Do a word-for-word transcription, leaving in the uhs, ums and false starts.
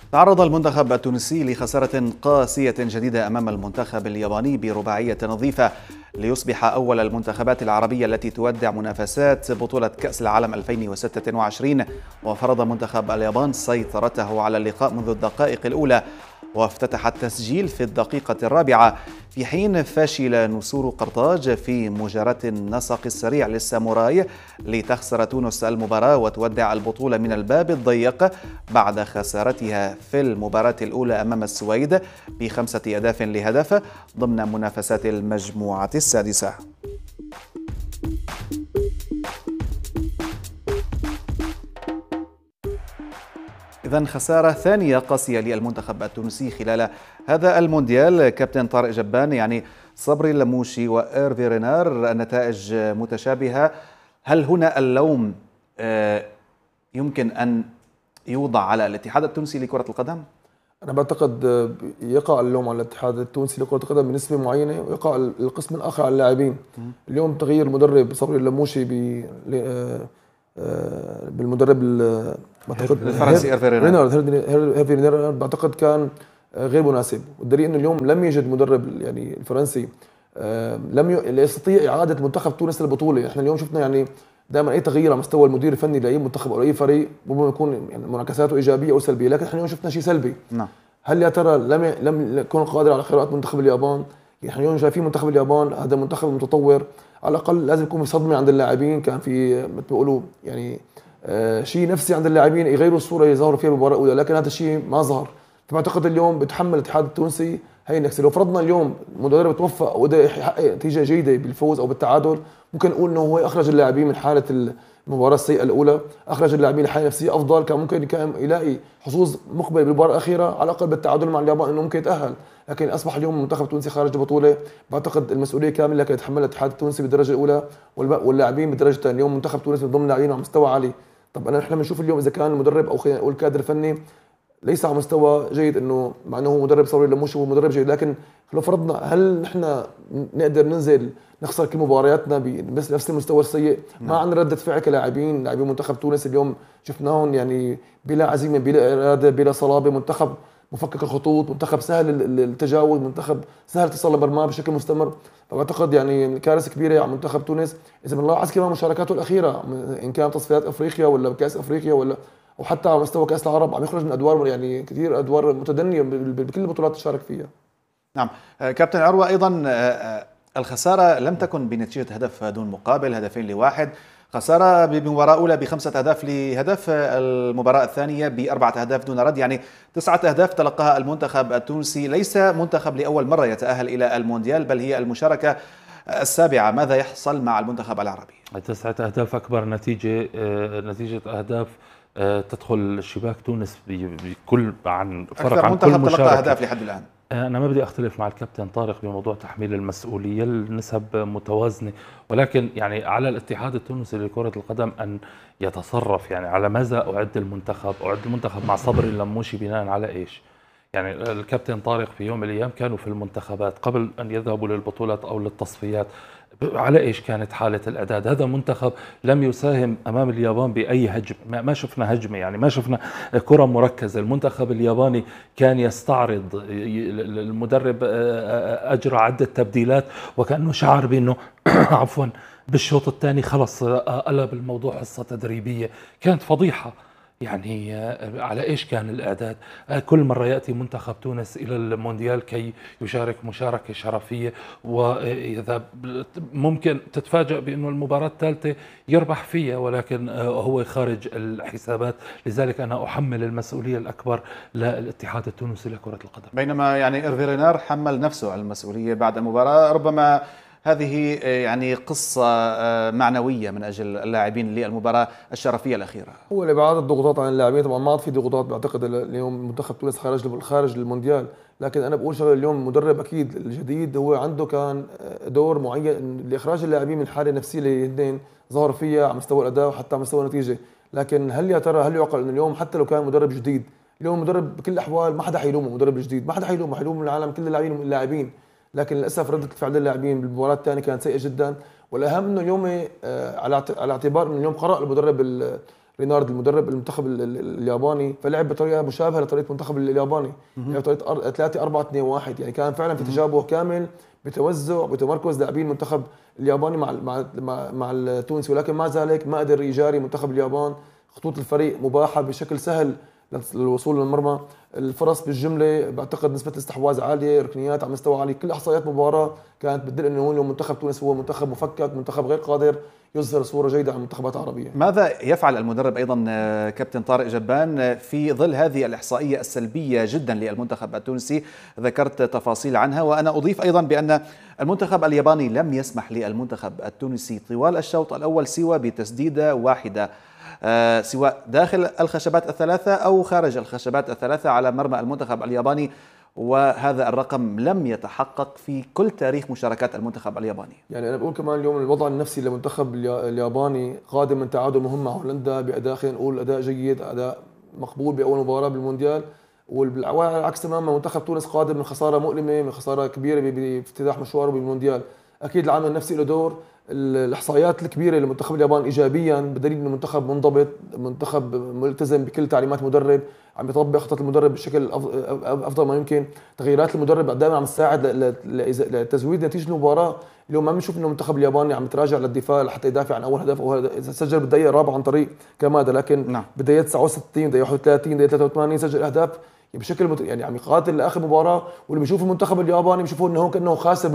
تعرض المنتخب التونسي لخسارة قاسية جديدة أمام المنتخب الياباني برباعية نظيفة ليصبح أول المنتخبات العربية التي تودع منافسات بطولة كأس العالم ألفين وستة وعشرين. وفرض منتخب اليابان سيطرته على اللقاء منذ الدقائق الأولى، وافتتح التسجيل في الدقيقة الرابعة، في حين فشل نسور قرطاج في مجاراة النسق السريع للساموراي لتخسر تونس المباراة وتودع البطولة من الباب الضيق بعد خسارتها في المباراة الأولى أمام السويد بخمسة أهداف لهدف ضمن منافسات المجموعة السادسة. إذن خسارة ثانية قاسية للمنتخب التونسي خلال هذا المونديال. كابتن طارق جبان، يعني صبري اللموشي وإيرفي رينار النتائج متشابهة، هل هنا اللوم يمكن أن يوضع على الاتحاد التونسي لكرة القدم؟ أنا بعتقد يقع اللوم على الاتحاد التونسي لكرة القدم بنسبة معينة، ويقع القسم الآخر على اللاعبين. اليوم تغيير المدرب صبري اللموشي ب بالمدرب بعتقد الفرنسي إيرفي رينار هيرفي رينار بعتقد كان غير مناسب، والدليل انه اليوم لم يجد مدرب يعني الفرنسي لم يستطيع اعاده منتخب تونس للبطوله. احنا اليوم شفنا يعني دائما اي تغيير على مستوى المدير الفني لاي منتخب او اي فريق ربما يكون يعني منعكساته ايجابيه او سلبيه، لكن احنا اليوم شفنا شيء سلبي. نعم. هل يا ترى لم لم يكون قادر على قراءه منتخب اليابان؟ يعني احنا اليوم شايفين منتخب اليابان هذا منتخب متطور، على الاقل لازم يكون في صدمه عند اللاعبين، كان في مثل ما بيقولوا يعني آه شيء نفسي عند اللاعبين يغيروا الصوره اللي ظهروا فيها بالمباراه الاولى، لكن هذا الشيء ما ظهر. فبعتقد اليوم بتحمل الاتحاد التونسي هي النكسه. لو فرضنا اليوم المدرب توفق وقدر يحقق نتيجه جيده بالفوز او بالتعادل، ممكن نقول انه هو اخرج اللاعبين من حاله المباراه السيئه الاولى، اخرج اللاعبين لحاله نفسيه افضل، كان ممكن كان يلاقي حظوظ مقبل بالمباراه الاخيره على الاقل بالتعادل مع اليابان انه ممكن يتاهل. لكن اصبح اليوم المنتخب التونسي خارج البطوله. بعتقد المسؤوليه كامله كانت يتحملها الاتحاد التونسي بالدرجه الاولى واللاعبين بالدرجه الثانيه. اليوم منتخب تونس من ضمن اللاعبين على مستوى عالي. طب انا احنا بنشوف اليوم اذا كان المدرب او خلينا نقول الكادر الفني ليس على مستوى جيد، انه مع انه هو مدرب صبري اللموشي هو مدرب جيد، لكن لو فرضنا هل نحن نقدر ننزل نخسر كل مبارياتنا بس نفس المستوى السيء؟ ما عندنا رده فعل كلاعبين. لاعبين منتخب تونس اليوم شفناهم يعني بلا عزيمه بلا اراده بلا صلابه، منتخب مفكك الخطوط، منتخب سهل التجاوز، منتخب سهل اتصال لمرماه بشكل مستمر. فبعتقد يعني كارثه كبيره على منتخب تونس اذا بنلاحظ كمان مشاركاته الاخيره ان كان تصفيات افريقيا ولا كاس افريقيا ولا وحتى على مستوى كاس العرب عم يخرج من ادوار يعني كثير ادوار متدنيه بكل البطولات اللي شارك فيها. نعم كابتن عروه، ايضا الخساره لم تكن بنتيجه هدف دون مقابل، هدفين لواحد. خساره بمباراه اولى بخمسه اهداف لهدف، المباراه الثانيه باربعه اهداف دون رد، يعني تسعه اهداف تلقاها المنتخب التونسي. ليس منتخب لاول مره يتاهل الى المونديال، بل هي المشاركه السابعه. ماذا يحصل مع المنتخب العربي؟ تسعه اهداف اكبر نتيجه نتيجه اهداف تدخل شباك تونس بكل عن فرق عن كل مشاركة. منتخب تلقى أهداف لحد الآن. أنا ما بدي أختلف مع الكابتن طارق بموضوع تحميل المسؤولية، النسب متوازنة، ولكن يعني على الاتحاد التونسي لكرة القدم أن يتصرف. يعني على ماذا أعد المنتخب؟ أعد المنتخب مع صبري اللموشي بناء على إيش؟ يعني الكابتن طارق في يوم من الأيام كانوا في المنتخبات قبل أن يذهبوا للبطولات أو للتصفيات. على ايش كانت حاله الاعداد؟ هذا منتخب لم يساهم امام اليابان باي هجم، ما شفنا هجمه، يعني ما شفنا كره مركزه. المنتخب الياباني كان يستعرض، المدرب اجرى عده تبديلات وكانه شعر بانه عفوا بالشوط الثاني خلص قلب الموضوع حصه تدريبيه. كانت فضيحه. يعني على ايش كان الاعداد؟ كل مره ياتي منتخب تونس الى المونديال كي يشارك مشاركه شرفيه، واذا ممكن تتفاجأ بانه المباراه الثالثه يربح فيها، ولكن هو خارج الحسابات. لذلك انا احمل المسؤوليه الاكبر للاتحاد التونسي لكره القدم. بينما يعني إيرفي رينار حمل نفسه المسؤوليه بعد المباراه. ربما هذه يعني قصة معنوية من أجل اللاعبين للمباراة الشرفية الأخيرة. هو اللي بعد الضغوطات عن اللاعبين، طبعا ما عاد في ضغوطات بعتقد اليوم منتخب تونس خارج خارج المونديال، لكن أنا بقول شغله اليوم المدرب أكيد الجديد هو عنده كان دور معين لإخراج اللاعبين من الحالة النفسية اللي هن ظهروا فيها على مستوى الأداء وحتى على مستوى النتيجة. لكن هل يا ترى هل يعقل إنه اليوم حتى لو كان مدرب جديد، اليوم مدرب بكل الأحوال ما حدا حيلومه، مدرب جديد ما حدا حيلومه، حيلوم العالم كل اللاعبين اللاعبين لكن للاسف رده فعل اللاعبين بالمباراه الثانيه كانت سيئه جدا. والاهم انه اليوم على على اعتبار انه اليوم قرأ المدرب رينارد المدرب المنتخب الياباني، فلعب بطريقه مشابهه لطريقه المنتخب الياباني، يعني بطريقه ثلاثة أربعة اثنين واحد، يعني كان فعلا في تشابه كامل بتوزع بتمركز لاعبين المنتخب الياباني مع مع مع, مع التونسي، ولكن مع ذلك ما قدر يجاري منتخب اليابان. خطوط الفريق مباحه بشكل سهل للوصول للمرمى، الفرص بالجمله بعتقد نسبه الاستحواذ عاليه، ركنيات على مستوى عالي، كل احصائيات مباراه كانت بتدل انه هو منتخب تونس هو منتخب مفكك، منتخب غير قادر يظهر صوره جيده عن المنتخبات العربيه. ماذا يفعل المدرب ايضا كابتن طارق جبان في ظل هذه الاحصائيه السلبيه جدا للمنتخب التونسي؟ ذكرت تفاصيل عنها، وانا اضيف ايضا بان المنتخب الياباني لم يسمح للمنتخب التونسي طوال الشوط الاول سوى بتسديده واحده، آه سواء داخل الخشبات الثلاثة أو خارج الخشبات الثلاثة على مرمى المنتخب الياباني، وهذا الرقم لم يتحقق في كل تاريخ مشاركات المنتخب الياباني. يعني أنا بقول كمان اليوم الوضع النفسي للمنتخب الياباني قادم من تعادل مهم مع هولندا بأداء، خلينا نقول أداء جيد، أداء مقبول بأول مباراة بالمونديال، والعكس تماما منتخب تونس قادم من خسارة مؤلمة، من خسارة كبيرة بافتتاح مشواره بالمونديال. أكيد العامل النفسي له دور. الاحصائيات الكبيره لمنتخب اليابان ايجابيا بدليل انه منتخب منضبط، منتخب ملتزم بكل تعليمات مدرب، عم يطبق خطط المدرب بشكل افضل ما يمكن. تغييرات المدرب دائما عم تساعد لتزويد نتيجه المباراه. اليوم ما بنشوف انه المنتخب الياباني عم يتراجع للدفاع لحتى يدافع عن اول هدف، او سجل بالدقيقه الرابعه عن طريق كمادا، لكن نعم. بدايه تسعة وستين دقيقه واحد وثلاثين دقيقه ثلاثة وثمانين سجل اهداف بشكل يعني عم يقاتل لاخر مباراه. واللي بيشوف المنتخب الياباني بيشوفوا انه هو كانه خاسر